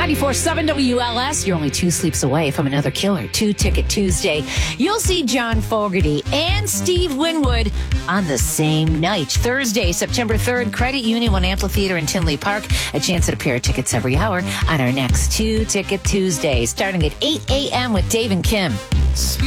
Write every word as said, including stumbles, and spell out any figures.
ninety-four point seven W L S. You're only two sleeps away from another killer. Two Ticket Tuesday. You'll see John Fogerty and Steve Winwood on the same night. Thursday, September third, Credit Union, One Amphitheater in Tinley Park. A chance at a pair of tickets every hour on our next Two Ticket Tuesday, starting at eight a.m. with Dave and Kim.